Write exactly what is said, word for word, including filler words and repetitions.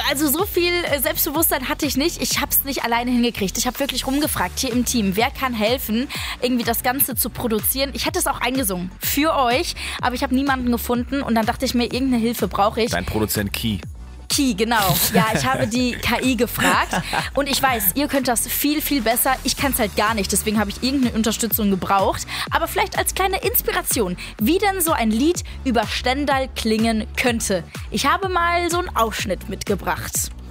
also so viel Selbstbewusstsein hatte ich nicht. Ich habe es nicht alleine hingekriegt. Ich habe wirklich rumgefragt hier im Team, wer kann helfen, irgendwie das Ganze zu produzieren. Ich hätte es auch eingesungen für euch, aber ich habe niemanden gefunden und dann dachte ich mir, irgendeine Hilfe brauche ich. Dein Produzent Key. Key, genau. Ja, ich habe die K I gefragt und ich weiß, ihr könnt das viel, viel besser. Ich kann es halt gar nicht, deswegen habe ich irgendeine Unterstützung gebraucht. Aber vielleicht als kleine Inspiration, wie denn so ein Lied über Stendal klingen könnte. Ich habe mal so einen Ausschnitt mitgebracht.